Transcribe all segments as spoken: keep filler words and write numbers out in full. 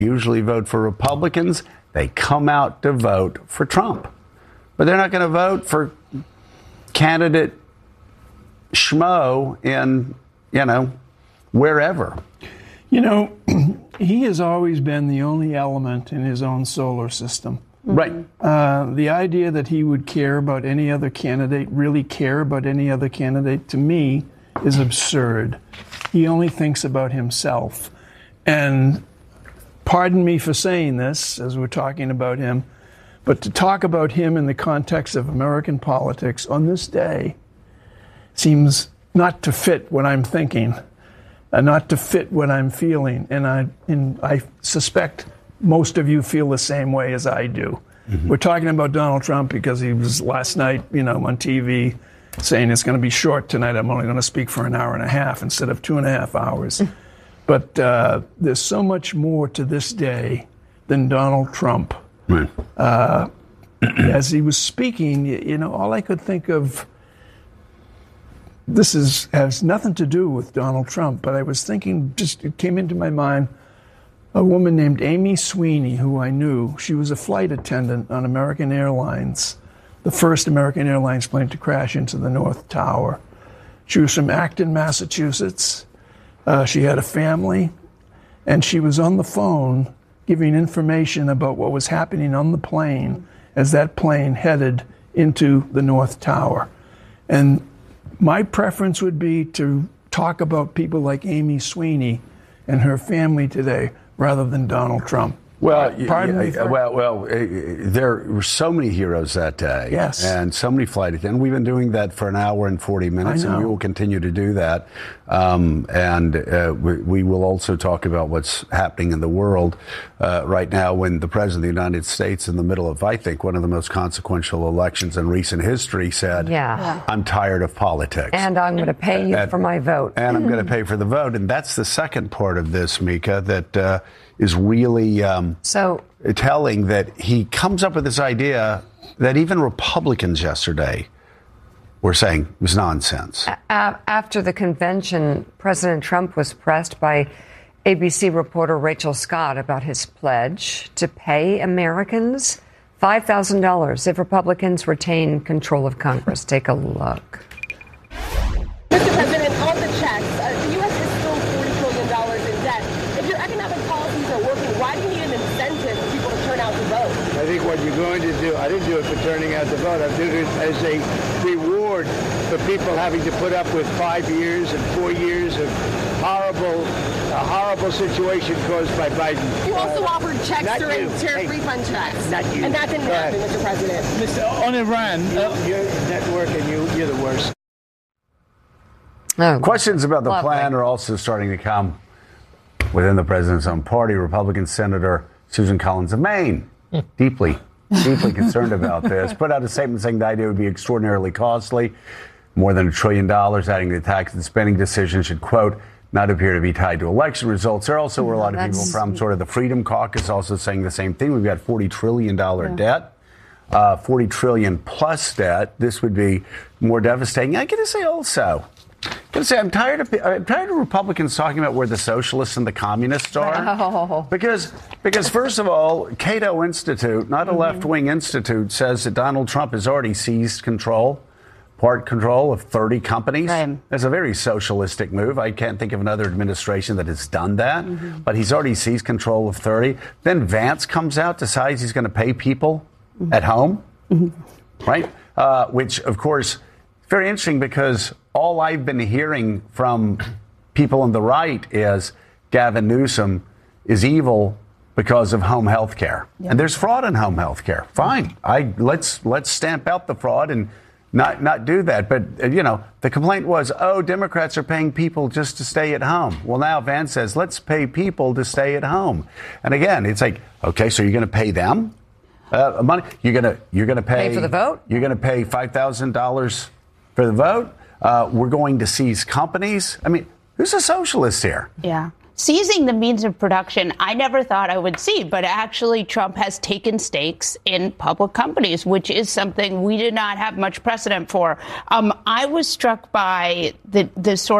usually vote for Republicans. They come out to vote for Trump. But they're not going to vote for candidate schmo in, you know, wherever. You know, he has always been the only element in his own solar system. Right. Uh, the idea that he would care about any other candidate, really care about any other candidate, to me, is absurd. He only thinks about himself. And pardon me for saying this, as we're talking about him, but to talk about him in the context of American politics on this day seems not to fit what I'm thinking, uh, not to fit what I'm feeling. And I, and I suspect most of you feel the same way as I do. Mm-hmm. We're talking about Donald Trump because he was last night, you know, on T V saying it's going to be short tonight. I'm only going to speak for an hour and a half instead of two and a half hours. But uh, there's so much more to this day than Donald Trump. Right. Uh, as he was speaking, you know, all I could think of, this is has nothing to do with Donald Trump, but I was thinking, just it came into my mind, a woman named Amy Sweeney, who I knew. She was a flight attendant on American Airlines, the first American Airlines plane to crash into the North Tower. She was from Acton, Massachusetts. Uh, she had a family, and she was on the phone giving information about what was happening on the plane as that plane headed into the North Tower. And my preference would be to talk about people like Amy Sweeney and her family today, rather than Donald Trump. Well, Pardon yeah, me for- well, well, uh, there were so many heroes that day. Yes. And so many flight attendants. We've been doing that for an hour and forty minutes, I know. and we will continue to do that. Um, and uh, we, we will also talk about what's happening in the world uh, right now when the President of the United States, in the middle of, I think, one of the most consequential elections in recent history, said, Yeah. Yeah. I'm tired of politics. And I'm going to pay you And- for my vote. And I'm going to pay for the vote. And that's the second part of this, Mika, that uh, is really um, So telling, that he comes up with this idea that even Republicans yesterday were saying was nonsense. a- after the convention, President Trump was pressed by A B C reporter Rachel Scott about his pledge to pay Americans five thousand dollars if Republicans retain control of Congress. Take a look. Mister President, on the checks, uh, the U S is still forty trillion dollars in debt. If your economic policies are working, why do you need an incentive for people to turn out to vote? I think what you're going to do, I didn't do it for turning out to vote. I did it as a reward for people having to put up with five years and four years of horrible, a horrible situation caused by Biden. You also Uh, offered checks not during you. tariff Hey, refund checks. not you. And that didn't Go happen, ahead. Mister President. Mister On Iran, uh, Your network and you, you're the worst. Oh, Questions about the Lovely. plan are also starting to come within the president's own party. Republican Senator Susan Collins of Maine, deeply, deeply concerned about this, put out a statement saying the idea would be extraordinarily costly, more than a trillion dollars, adding the tax and spending decision should, quote, not appear to be tied to election results. There also were a lot of people That's- from sort of the Freedom Caucus also saying the same thing. We've got forty trillion dollars debt. Uh, forty trillion plus debt. This would be more devastating. I got to say also, I'm going to say I'm tired of I'm tired of Republicans talking about where the socialists and the communists are. Oh. Because because first of all, Cato Institute, not a left-wing institute, says that Donald Trump has already seized control, part control of thirty companies. Right. That's a very socialistic move. I can't think of another administration that has done that. Mm-hmm. But he's already seized control of thirty. Then Vance comes out, decides he's going to pay people Mm-hmm. at home, right? Uh, which, of course, is very interesting because all I've been hearing from people on the right is Gavin Newsom is evil because of home health care. And there's fraud in home health care. Fine. I let's let's stamp out the fraud and not not do that. But, uh, you know, the complaint was, oh, Democrats are paying people just to stay at home. Well, now Vance says, let's pay people to stay at home. And again, it's like, OK, so you're going to pay them uh, money? You're going to you're going to pay, Pay for the vote? You're going to pay five thousand dollars for the vote? Uh, we're going to seize companies? I mean, who's a socialist here? Yeah. Seizing the means of production, I never thought I would see, but actually Trump has taken stakes in public companies, which is something we did not have much precedent for. Um, I was struck by the, the sort of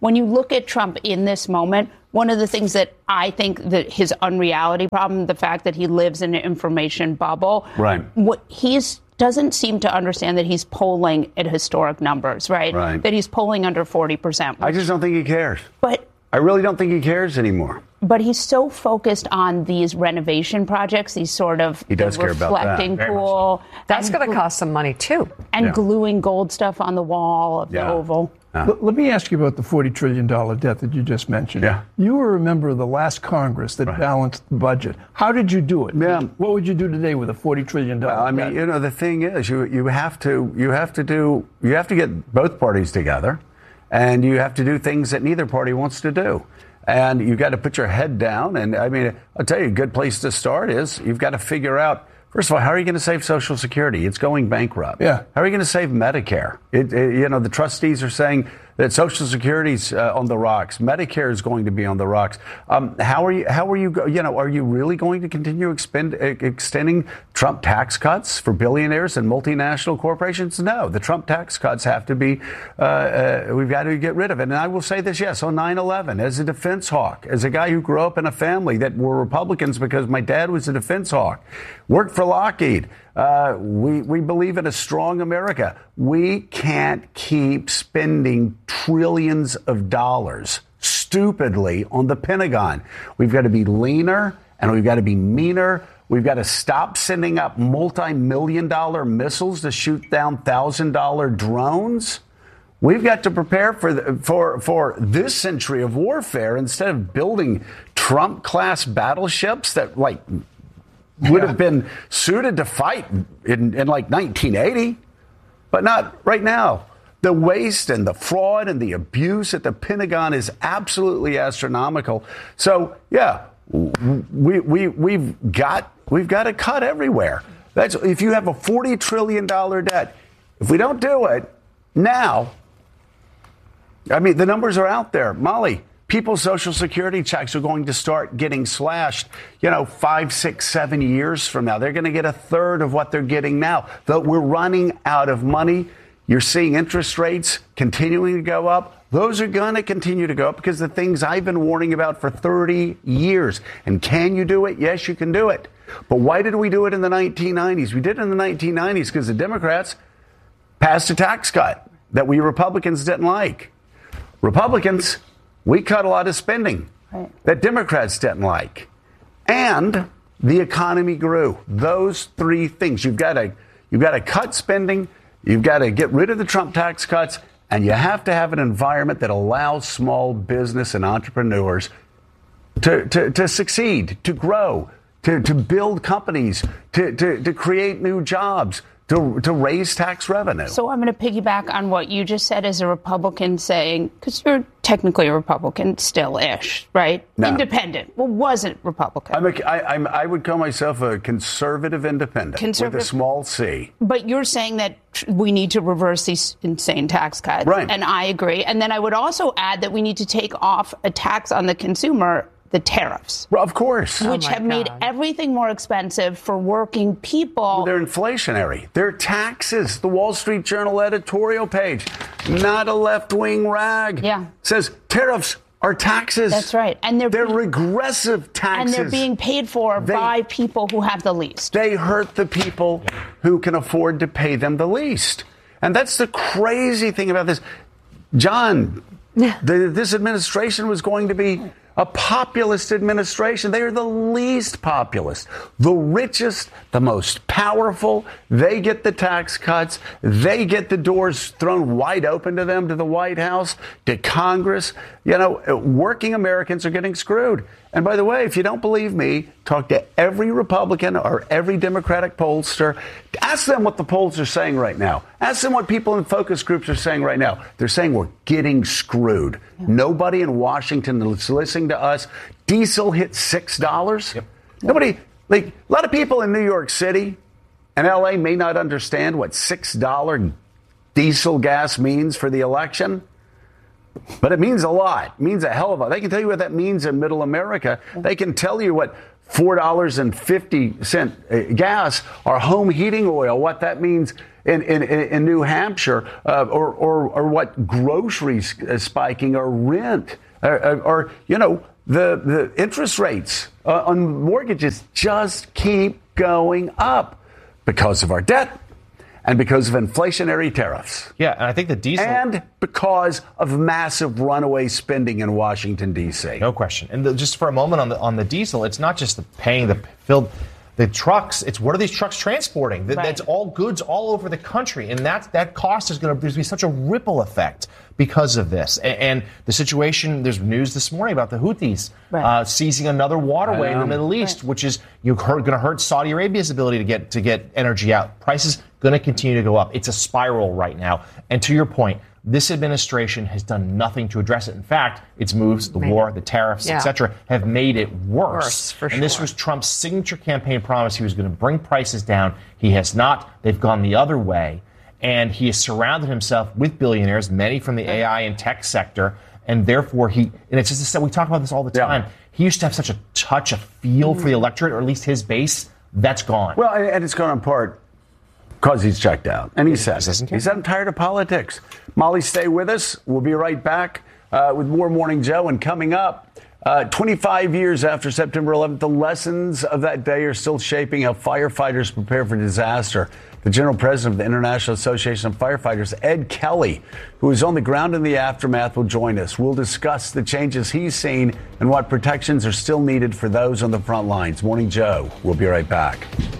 when you look at Trump in this moment, one of the things that I think that his unreality problem, the fact that he lives in an information bubble, right? What he's doesn't seem to understand that he's polling at historic numbers, right? Right. That he's polling under forty percent. I just don't think he cares. But I really don't think he cares anymore. But he's so focused on these renovation projects, these sort of he does the care about that. reflecting pool. That's going to cost some money, too. And Yeah. gluing gold stuff on the wall of Yeah. the Oval. Yeah. L- Let me ask you about the forty trillion dollars debt that you just mentioned. Yeah. You were a member of the last Congress that Right. balanced the budget. How did you do it? Yeah. What would you do today with a forty trillion dollars Well, I mean, debt? you know, the thing is, you you have to you have to do you have to get both parties together, and you have to do things that neither party wants to do. And you've got to put your head down. And I mean, I'll tell you, a good place to start is you've got to figure out, first of all, how are you going to save Social Security? It's going bankrupt. Yeah. How are you going to save Medicare? It, it, you know, the trustees are saying that Social Security's uh, on the rocks. Medicare is going to be on the rocks. Um, how are you? How are you? Go, you know, are you really going to continue expend, uh, extending Trump tax cuts for billionaires and multinational corporations? No, the Trump tax cuts have to be. Uh, uh, we've got to get rid of it. And I will say this: yes, on nine eleven, as a defense hawk, as a guy who grew up in a family that were Republicans because my dad was a defense hawk, worked for Lockheed. Uh, we, we believe in a strong America. We can't keep spending trillions of dollars stupidly on the Pentagon. We've got to be leaner and we've got to be meaner. We've got to stop sending up multi-million dollar missiles to shoot down one thousand dollar drones. We've got to prepare for the, for for this century of warfare instead of building Trump-class battleships that, like, would have been suited to fight in, in like nineteen eighty, but not right now. The waste and the fraud and the abuse at the Pentagon is absolutely astronomical. So, yeah, we we we've got we've got to cut everywhere. That's if you have a forty trillion dollars debt. If we don't do it now, I mean, the numbers are out there, Molly. People's Social Security checks are going to start getting slashed, you know, five, six, seven years from now. They're going to get a third of what they're getting now. Though we're running out of money. You're seeing interest rates continuing to go up. Those are going to continue to go up because the things I've been warning about for thirty years. And can you do it? Yes, you can do it. But why did we do it in the nineteen nineties? We did it in the nineteen nineties because the Democrats passed a tax cut that we Republicans didn't like. Republicans, we cut a lot of spending right. that Democrats didn't like. And the economy grew. Those three things. You've got to you've got to cut spending, you've got to get rid of the Trump tax cuts, and you have to have an environment that allows small business and entrepreneurs to, to, to succeed, to grow, to, to build companies, to, to, to create new jobs. To, to raise tax revenue. So I'm going to piggyback on what you just said as a Republican saying, because you're technically a Republican still-ish, right? No. Independent. Well, wasn't Republican. I'm a, I, I'm, I would call myself a conservative independent Conservative, with a small c. But you're saying that we need to reverse these insane tax cuts. Right. And I agree. And then I would also add that we need to take off a tax on the consumer, the tariffs. Well, of course. Which oh have God. made everything more expensive for working people. Well, they're inflationary. They're taxes. The Wall Street Journal editorial page, not a left-wing rag, yeah. says tariffs are taxes. That's right. And they're, they're being, regressive taxes. And they're being paid for they, by people who have the least. They hurt the people who can afford to pay them the least. And that's the crazy thing about this. John, the, this administration was going to be a populist administration. They are the least populist. The richest, the most powerful, they get the tax cuts. They get the doors thrown wide open to them, to the White House, to Congress. You know, working Americans are getting screwed. And by the way, if you don't believe me, talk to every Republican or every Democratic pollster. Ask them what the polls are saying right now. Ask them what people in focus groups are saying right now. They're saying we're getting screwed. Yeah. Nobody in Washington is listening to us. Diesel hit six dollars. Yep. Nobody, like, a lot of people in New York City and L A may not understand what six dollars diesel gas means for the election. But it means a lot. It means a hell of a lot. They can tell you what that means in middle America. They can tell you what four dollars and fifty cents gas or home heating oil, what that means in, in, in New Hampshire, uh, or, or, or what groceries spiking, or rent, or, or you know, the, the interest rates uh, on mortgages just keep going up because of our debt and because of inflationary tariffs. Yeah, and I think the diesel... And because of massive runaway spending in Washington, D C. No question. And the, just for a moment on the on the diesel, it's not just the paying the filled the trucks. It's what are these trucks transporting? That, right. That's all goods all over the country, and that that cost is going to be such a ripple effect because of this. And, and the situation. There's news this morning about the Houthis right. uh, seizing another waterway in the Middle East, right. which is you're going to hurt Saudi Arabia's ability to get to get energy out. Prices going to continue to go up. It's a spiral right now. And to your point, this administration has done nothing to address it. In fact, its moves, the Made war, it. the tariffs, Yeah. et cetera, have made it worse. Worse, for and this sure. was Trump's signature campaign promise. He was going to bring prices down. He has not. They've gone the other way. And he has surrounded himself with billionaires, many from the A I and tech sector. And therefore, he, and it's just, we talk about this all the Yeah. time. He used to have such a touch, a feel for the electorate, or at least his base. That's gone. Well, and it's gone in part because he's checked out. And he said, doesn't care. he said, I'm tired of politics. Molly, stay with us. We'll be right back uh, with more Morning Joe. And coming up, uh, twenty-five years after September eleventh, the lessons of that day are still shaping how firefighters prepare for disaster. The general president of the International Association of Firefighters, Ed Kelly, who is on the ground in the aftermath, will join us. We'll discuss the changes he's seen and what protections are still needed for those on the front lines. Morning Joe. We'll be right back.